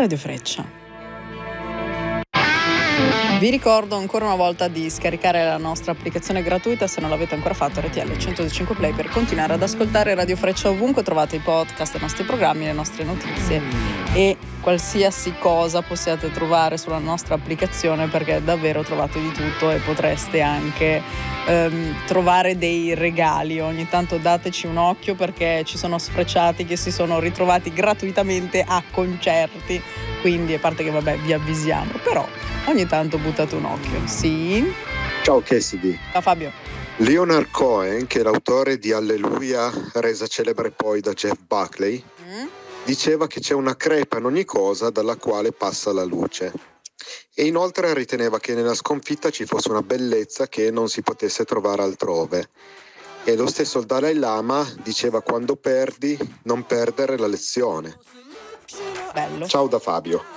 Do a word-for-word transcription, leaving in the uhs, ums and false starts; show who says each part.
Speaker 1: Radio Freccia. Vi ricordo ancora una volta di scaricare la nostra applicazione gratuita se non l'avete ancora fatto, R T L centodue Play, per continuare ad ascoltare Radio Freccia ovunque trovate i podcast, i nostri programmi, le nostre notizie e qualsiasi cosa possiate trovare sulla nostra applicazione, perché davvero trovate di tutto e potreste anche ehm, trovare dei regali. Ogni tanto dateci un occhio, perché ci sono sfrecciati che si sono ritrovati gratuitamente a concerti, quindi a parte che vabbè vi avvisiamo, però ogni tanto buttate un occhio. Sì.
Speaker 2: Ciao Cassidy.
Speaker 1: Ciao Fabio.
Speaker 2: Leonard Cohen, che è l'autore di Alleluia, resa celebre poi da Jeff Buckley, mm? diceva che c'è una crepa in ogni cosa dalla quale passa la luce. E inoltre riteneva che nella sconfitta ci fosse una bellezza che non si potesse trovare altrove. E lo stesso il Dalai Lama diceva: quando perdi, non perdere la lezione.
Speaker 1: Bello.
Speaker 2: Ciao da Fabio.